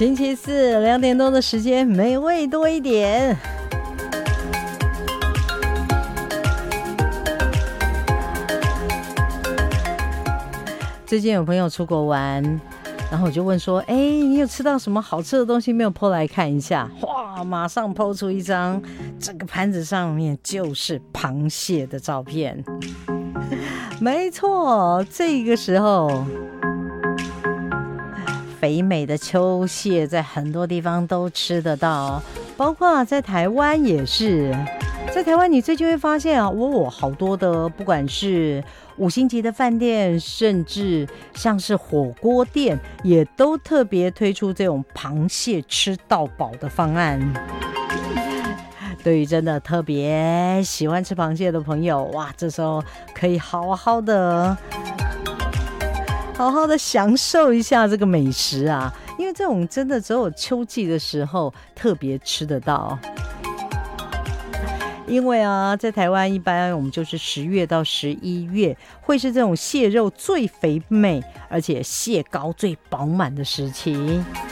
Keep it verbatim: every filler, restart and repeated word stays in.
星期四两点多的时间，美味多一点。最近有朋友出国玩，然后我就问说：“哎，你有吃到什么好吃的东西没有 po 来看一下？”哇，马上 po 出一张，这个盘子上面就是螃蟹的照片。没错，这个时候肥美的秋蟹在很多地方都吃得到，包括在台湾也是。在台湾你最近会发现啊，哇，好多的不管是五星级的饭店，甚至像是火锅店，也都特别推出这种螃蟹吃到饱的方案。对于真的特别喜欢吃螃蟹的朋友，哇，这时候可以好好的好好的享受一下这个美食啊，因为这种真的只有秋季的时候特别吃得到。因为啊，在台湾一般我们就是十月到十一月会是这种蟹肉最肥美，而且蟹膏最饱满的时期。